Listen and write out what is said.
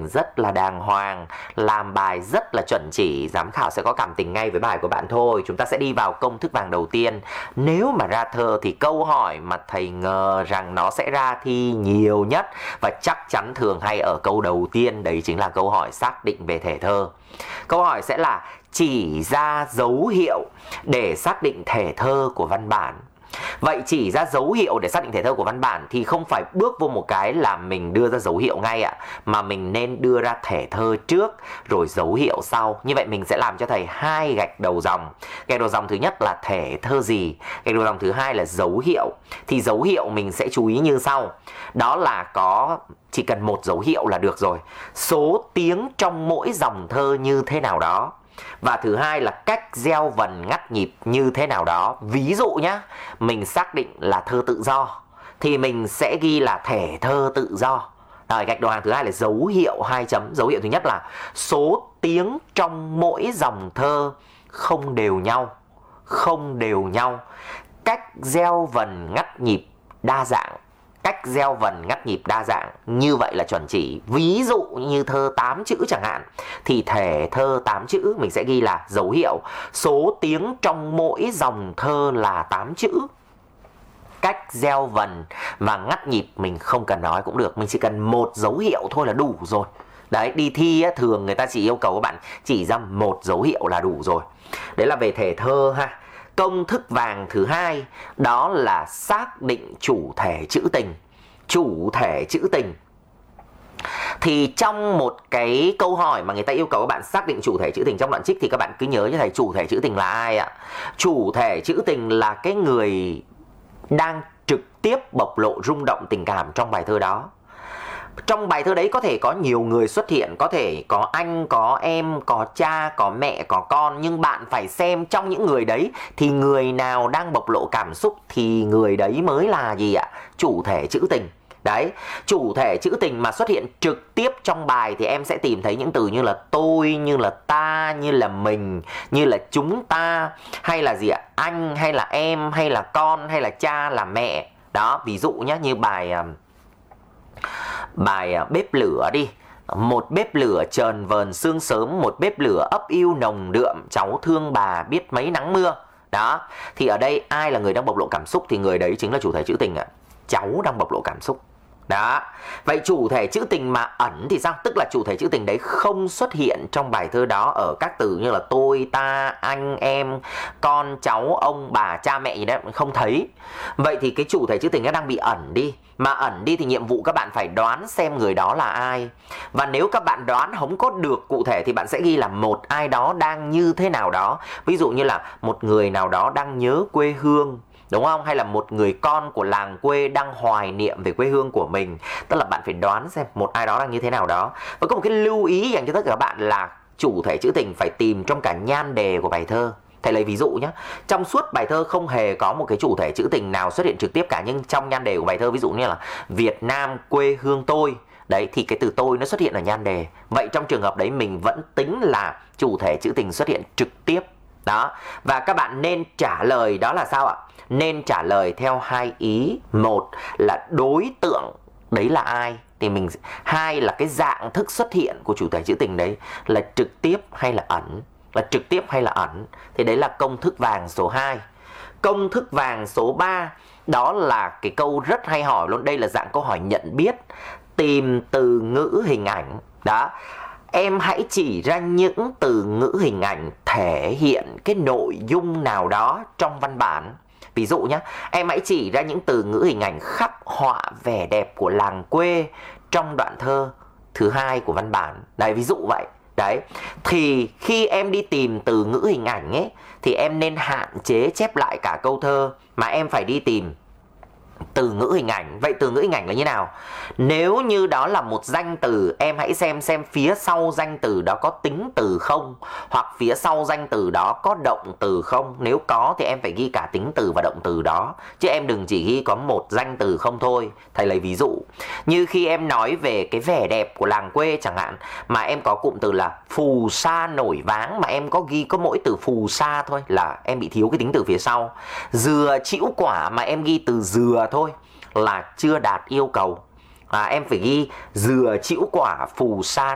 chỉnh rất là đàng hoàng, làm bài rất là chuẩn chỉ, giám khảo sẽ có cảm tình ngay với bài của bạn thôi. Chúng ta sẽ đi vào công thức vàng đầu tiên. Nếu mà ra thơ thì câu hỏi mà thầy ngờ rằng nó sẽ ra thi nhiều nhất và chắc chắn thường hay ở câu đầu tiên, đấy chính là câu hỏi xác định về thể thơ. Câu hỏi sẽ là chỉ ra dấu hiệu để xác định thể thơ của văn bản. Vậy chỉ ra dấu hiệu để xác định thể thơ của văn bản thì không phải bước vô một cái là mình đưa ra dấu hiệu ngay ạ, mà mình nên đưa ra thể thơ trước rồi dấu hiệu sau. Như vậy mình sẽ làm cho thầy 2 gạch đầu dòng. Gạch đầu dòng thứ nhất là thể thơ gì, gạch đầu dòng thứ hai là dấu hiệu. Thì dấu hiệu mình sẽ chú ý như sau. Đó là chỉ cần một dấu hiệu là được rồi. Số tiếng trong mỗi dòng thơ như thế nào đó. Và thứ hai là cách gieo vần ngắt nhịp như thế nào đó. Ví dụ nhá, mình xác định là thơ tự do thì mình sẽ ghi là thể thơ tự do. Rồi, gạch đầu hàng thứ hai là dấu hiệu 2 chấm. Dấu hiệu thứ nhất là số tiếng trong mỗi dòng thơ không đều nhau. Không đều nhau. Cách gieo vần ngắt nhịp đa dạng. Cách gieo vần ngắt nhịp đa dạng, như vậy là chuẩn chỉ. Ví dụ như thơ 8 chữ chẳng hạn, thì thể thơ 8 chữ mình sẽ ghi là dấu hiệu số tiếng trong mỗi dòng thơ là 8 chữ. Cách gieo vần và ngắt nhịp mình không cần nói cũng được, mình chỉ cần một dấu hiệu thôi là đủ rồi. Đấy, đi thi thường người ta chỉ yêu cầu các bạn chỉ ra một dấu hiệu là đủ rồi. Đấy là về thể thơ ha. Công thức vàng thứ hai đó là xác định chủ thể trữ tình. Chủ thể trữ tình. Thì trong một cái câu hỏi mà người ta yêu cầu các bạn xác định chủ thể trữ tình trong đoạn trích thì các bạn cứ nhớ cho thầy chủ thể trữ tình là ai ạ? Chủ thể trữ tình là cái người đang trực tiếp bộc lộ rung động tình cảm trong bài thơ đó. Trong bài thơ đấy có thể có nhiều người xuất hiện, có thể có anh, có em, có cha, có mẹ, có con. Nhưng bạn phải xem trong những người đấy thì người nào đang bộc lộ cảm xúc thì người đấy mới là gì ạ? Chủ thể trữ tình. Đấy, chủ thể trữ tình mà xuất hiện trực tiếp trong bài thì em sẽ tìm thấy những từ như là tôi, như là ta, như là mình, như là chúng ta, hay là gì ạ? Anh, hay là em, hay là con, hay là cha, là mẹ. Đó, ví dụ nhé, như bài bếp lửa đi. Một bếp lửa chờn vờn sương sớm, một bếp lửa ấp yêu nồng đượm, cháu thương bà biết mấy nắng mưa. Đó, thì ở đây ai là người đang bộc lộ cảm xúc thì người đấy chính là chủ thể trữ tình ạ. Cháu đang bộc lộ cảm xúc. Đó, vậy chủ thể trữ tình mà ẩn thì sao? Tức là chủ thể trữ tình đấy không xuất hiện trong bài thơ đó ở các từ như là tôi, ta, anh, em, con, cháu, ông, bà, cha, mẹ gì đấy, không thấy. Vậy thì cái chủ thể trữ tình nó đang bị ẩn đi. Mà ẩn đi thì nhiệm vụ các bạn phải đoán xem người đó là ai. Và nếu các bạn đoán không có được cụ thể thì bạn sẽ ghi là một ai đó đang như thế nào đó. Ví dụ như là một người nào đó đang nhớ quê hương, đúng không? Hay là một người con của làng quê đang hoài niệm về quê hương của mình. Tức là bạn phải đoán xem một ai đó đang như thế nào đó. Và có một cái lưu ý dành cho tất cả các bạn là chủ thể trữ tình phải tìm trong cả nhan đề của bài thơ. Thầy lấy ví dụ nhé. Trong suốt bài thơ không hề có một cái chủ thể trữ tình nào xuất hiện trực tiếp cả. Nhưng trong nhan đề của bài thơ, ví dụ như là Việt Nam quê hương tôi, đấy, thì cái từ tôi nó xuất hiện ở nhan đề. Vậy trong trường hợp đấy mình vẫn tính là chủ thể trữ tình xuất hiện trực tiếp. Đó. Và các bạn nên trả lời đó là sao ạ? Nên trả lời theo 2 ý. Một là đối tượng đấy là ai, thì mình hai là cái dạng thức xuất hiện của chủ thể trữ tình đấy là trực tiếp hay là ẩn, là trực tiếp hay là ẩn. Thì đấy là công thức vàng số 2. Công thức vàng số 3 đó là cái câu rất hay hỏi luôn. Đây là dạng câu hỏi nhận biết. Tìm từ ngữ hình ảnh. Đó, em hãy chỉ ra những từ ngữ hình ảnh thể hiện cái nội dung nào đó trong văn bản. Ví dụ nhé, em hãy chỉ ra những từ ngữ hình ảnh khắc họa vẻ đẹp của làng quê trong đoạn thơ thứ 2 của văn bản. Đấy, ví dụ vậy. Đấy, thì khi em đi tìm từ ngữ hình ảnh ấy thì em nên hạn chế chép lại cả câu thơ mà em phải đi tìm từ ngữ hình ảnh. Vậy từ ngữ hình ảnh là như nào? Nếu như đó là một danh từ, em hãy xem phía sau danh từ đó có tính từ không, hoặc phía sau danh từ đó có động từ không. Nếu có thì em phải ghi cả tính từ và động từ đó, chứ em đừng chỉ ghi có một danh từ không thôi. Thầy lấy ví dụ như khi em nói về cái vẻ đẹp của làng quê chẳng hạn, mà em có cụm từ là phù sa nổi váng mà em có ghi có mỗi từ phù sa thôi là em bị thiếu cái tính từ phía sau. Dừa chĩu quả mà em ghi từ dừa thôi là chưa đạt yêu cầu. Em phải ghi dừa chĩu quả phù sa